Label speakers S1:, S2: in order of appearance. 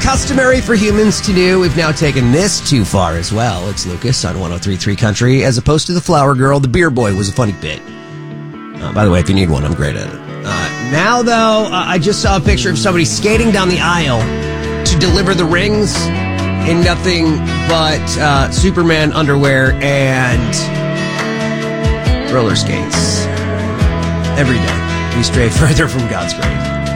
S1: customary for humans to do, we've now taken this too far as well. It's Lucas on 103.3 Country, as opposed to the Flower Girl. The Beer Boy was a funny bit. By the way, if you need one, I'm great at it. Now, though, I just saw a picture of somebody skating down the aisle to deliver the rings in nothing but Superman underwear and roller skates. Every day, we stray further from God's grace.